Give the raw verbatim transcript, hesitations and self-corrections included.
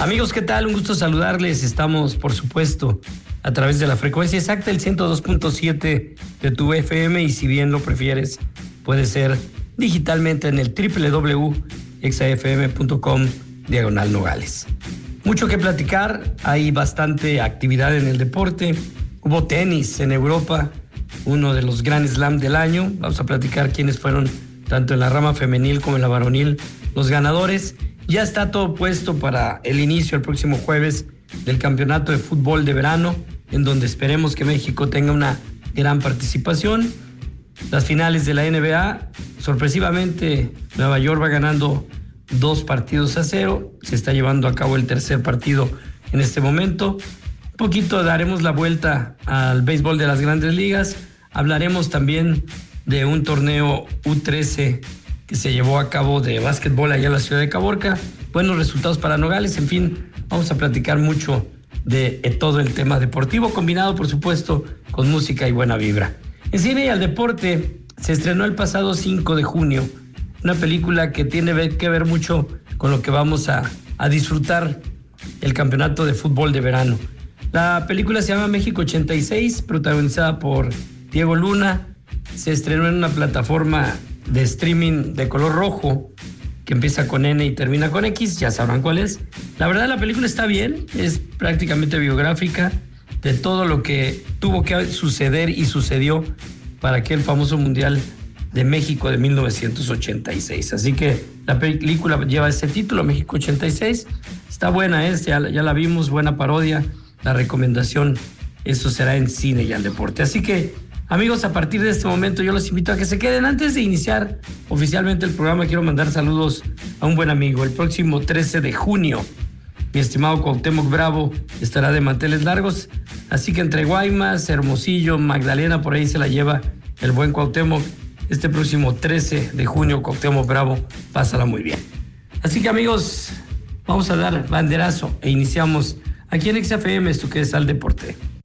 Amigos, ¿qué tal? Un gusto saludarles. Estamos, por supuesto, a través de la frecuencia exacta, el ciento dos punto siete de tu F M, y si bien lo prefieres, puede ser digitalmente en el doble u doble u doble u punto exa f m punto com diagonal Nogales. Mucho que platicar, hay bastante actividad en el deporte. Hubo tenis en Europa, uno de los Grand Slam del año. Vamos a platicar quiénes fueron, tanto en la rama femenil como en la varonil, los ganadores. Ya está todo puesto para el inicio el próximo jueves del campeonato de fútbol de verano, en donde esperemos que México tenga una gran participación. Las finales de la N B A, sorpresivamente Nueva York va ganando dos partidos a cero. Se está llevando a cabo el tercer partido en este momento. Un poquito daremos la vuelta al béisbol de las Grandes Ligas. Hablaremos también de un torneo U trece que se llevó a cabo de básquetbol allá en la ciudad de Caborca. Buenos resultados para Nogales. En fin, vamos a platicar mucho de todo el tema deportivo, combinado, por supuesto, con música y buena vibra. En cine y al deporte, se estrenó el pasado cinco de junio una película que tiene que ver mucho con lo que vamos a, a disfrutar el campeonato de fútbol de verano. La película se llama México ochenta y seis, protagonizada por Diego Luna. Se estrenó en una plataforma de streaming de color rojo que empieza con N y termina con X, ya sabrán cuál es. La verdad, la película está bien, es prácticamente biográfica de todo lo que tuvo que suceder y sucedió para aquel famoso Mundial de México de mil novecientos ochenta y seis. Así que la película lleva ese título, México ochenta y seis. Está buena, ¿eh? ya, ya la vimos, buena parodia. La recomendación, eso será en cine y al deporte. Así que, amigos, a partir de este momento yo los invito a que se queden. Antes de iniciar oficialmente el programa, quiero mandar saludos a un buen amigo. El próximo trece de junio, mi estimado Cuauhtémoc Bravo estará de manteles largos, así que entre Guaymas, Hermosillo, Magdalena, por ahí se la lleva el buen Cuauhtémoc. Este próximo trece de junio, Cuauhtémoc Bravo, pásala muy bien. Así que, amigos, vamos a dar banderazo e iniciamos aquí en X F M, esto que es Al Deporte.